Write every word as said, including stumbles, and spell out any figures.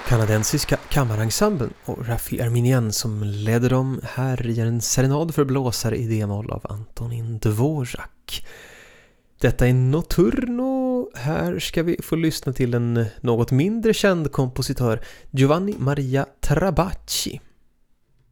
kanadensiska kammarensemblen och Raffi Arminian som ledde dem. Här i en serenad för blåsare i D-moll av Antonin Dvorak. Detta är Notturno. Här ska vi få lyssna till en något mindre känd kompositör, Giovanni Maria Trabacci.